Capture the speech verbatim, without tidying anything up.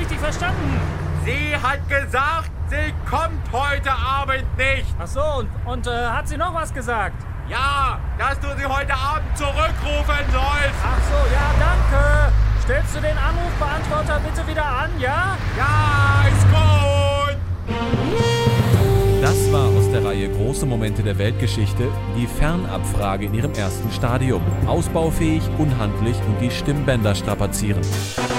richtig verstanden. Sie hat gesagt, sie kommt heute Abend nicht. Ach so, und, und äh, hat sie noch was gesagt? Ja, dass du sie heute Abend zurückrufen sollst. Ach so, ja, danke. Stellst du den Anrufbeantworter bitte wieder an, ja? Ja, ist gut. Das war aus der Reihe Große Momente der Weltgeschichte die Fernabfrage in ihrem ersten Stadium. Ausbaufähig, unhandlich und die Stimmbänder strapazierend.